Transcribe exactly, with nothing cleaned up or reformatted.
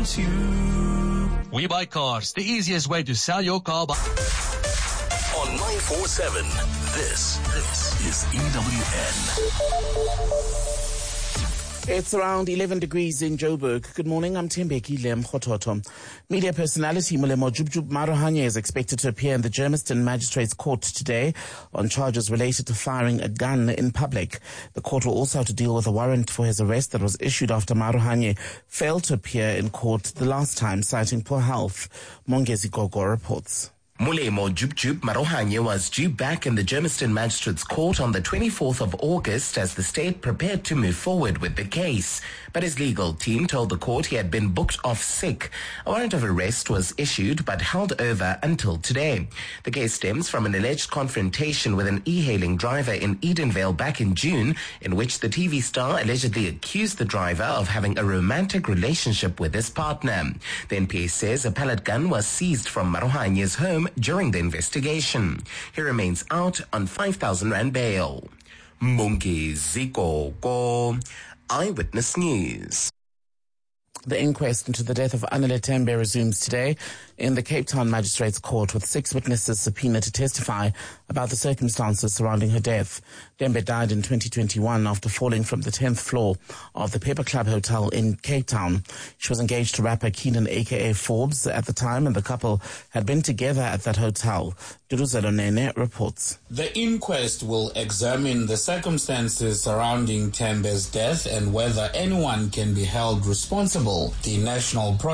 wants you. We Buy Cars, the easiest way to sell your car. By- On nine four seven, this, this is E W N. It's around eleven degrees in Joburg. Good morning, I'm Tembeki Lem Khototo. Media personality Molemo Jubjub Marohanye is expected to appear in the Germiston Magistrates Court today on charges related to firing a gun in public. The court will also have to deal with a warrant for his arrest that was issued after Marohanye failed to appear in court the last time, citing poor health. Mongezi Gogo reports. Molemo Jubjub Marohanye was due back in the Germiston Magistrates Court on the twenty-fourth of August as the state prepared to move forward with the case. But his legal team told the court he had been booked off sick. A warrant of arrest was issued but held over until today. The case stems from an alleged confrontation with an e-hailing driver in Edenvale back in June, in which the T V star allegedly accused the driver of having a romantic relationship with his partner. The N P A says a pellet gun was seized from Marohanye's home during the investigation. He remains out on five thousand rand bail. Mongezi Gogo, Eyewitness News. The inquest into the death of Anele Tembe resumes today in the Cape Town Magistrates Court, with six witnesses subpoenaed to testify about the circumstances surrounding her death. Tembe died in twenty twenty-one after falling from the tenth floor of the Pepper Club Hotel in Cape Town. She was engaged to rapper Keenan aka Forbes at the time, and the couple had been together at that hotel. Duruzelo Nene reports. The inquest will examine the circumstances surrounding Tembe's death and whether anyone can be held responsible. The National